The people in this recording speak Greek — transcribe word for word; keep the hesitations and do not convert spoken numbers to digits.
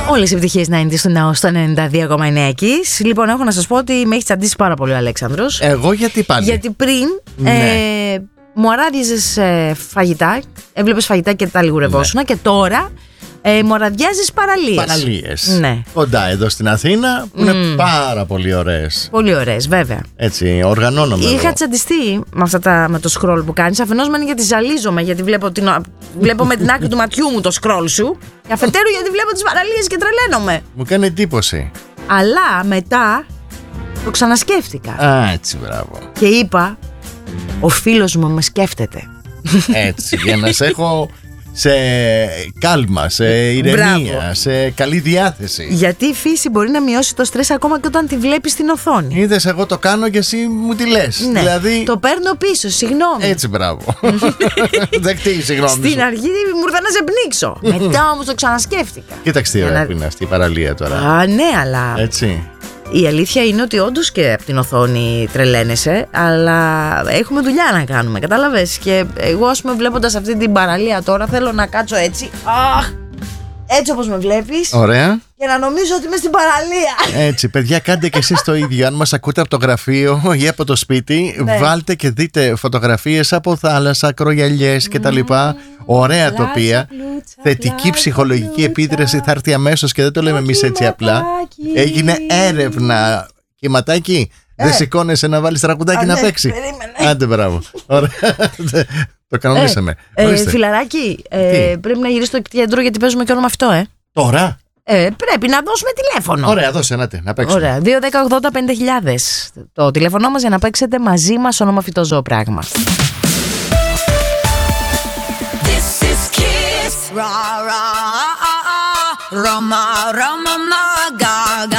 Όλες οι επιτυχίες ενενήντα στο ναό στο ενενήντα δύο κόμμα εννέα Kiss. Λοιπόν, έχω να σας πω ότι με έχει τσαντήσει πάρα πολύ ο Αλέξανδρος. Εγώ γιατί πάλι? Γιατί πριν ναι. ε, μου αράδιζες ε, φαγητά, έβλεπες φαγητά και τα λιγουρευόσουνα, ναι. Και τώρα ε, μου αραδιάζεις παραλίες. Παραλίες. Ναι. Κοντά εδώ στην Αθήνα που mm. είναι πάρα πολύ ωραίες. Πολύ ωραίες, βέβαια. Έτσι, οργανώνομαι. Είχα εγώ. τσαντιστεί με, αυτά τα, με το scroll που κάνεις. Αφενός μεν γιατί ζαλίζομαι, γιατί βλέπω, την, βλέπω με την άκρη του ματιού μου το scroll σου. Και αφετέρου γιατί βλέπω τις παραλίες και τρελαίνομαι. Μου κάνει εντύπωση. Αλλά μετά το ξανασκέφτηκα. Α, έτσι, μπράβο. Και είπα, ο φίλος μου με σκέφτεται. Έτσι, για να σε έχω σε κάλμα, σε ηρεμία, μπράβο. Σε καλή διάθεση. Γιατί η φύση μπορεί να μειώσει το στρες ακόμα και όταν τη βλέπεις στην οθόνη. Είδες, εγώ το κάνω και εσύ μου τη λες. Ναι, δηλαδή... το παίρνω πίσω, συγγνώμη. Έτσι, μπράβο. Δεκτή, συγγνώμη. Στην αρχή μου ήρθα να σε πνίξω. Μετά όμως το ξανασκέφτηκα. Κοίταξε τι ωραία που είναι αυτή η παραλία τώρα. Α, ναι, αλλά. Έτσι. Η αλήθεια είναι ότι όντως και από την οθόνη τρελαίνεσαι, αλλά έχουμε δουλειά να κάνουμε, κατάλαβες. Και εγώ, ας πούμε, βλέποντας αυτή την παραλία τώρα, θέλω να κάτσω έτσι. Αχ! Έτσι όπως με βλέπεις. Ωραία. Και να νομίζω ότι είμαι στην παραλία. Έτσι, παιδιά, κάντε και εσείς το ίδιο. Αν μας ακούτε από το γραφείο ή από το σπίτι, ναι. βάλτε και δείτε φωτογραφίες από θάλασσα, ακρογιαλιές mm. κτλ. Ωραία πλάτσα, τοπία. Πλούτσα, θετική πλάτσα, ψυχολογική πλούτσα, επίδραση θα έρθει αμέσως και δεν το λέμε εμείς έτσι απλά. Έγινε έρευνα. Κυματάκι, ε. δεν σηκώνεσαι να βάλεις τραγουδάκι Α, να ναι, παίξει. Περίμενε. Άντε, μπράβο. Ωραία. Το κανονίσαμε. Ε, ε, φιλαράκι, ε, πρέπει να γυρίσει στο κέντρο γιατί παίζουμε και όλο με αυτό, ε. Τώρα. Ε, πρέπει να δώσουμε τηλέφωνο. Ωραία, δώσε ένα τε, να παίξουμε. Ωραία, δύο δέκα ογδόντα πέντε χιλιάδες. Το τηλέφωνο μας για να παίξετε μαζί μας όνομα φυτό ζώο πράγμα. This is Kiss. Ra ra ah ah ah. Rama rama ma ga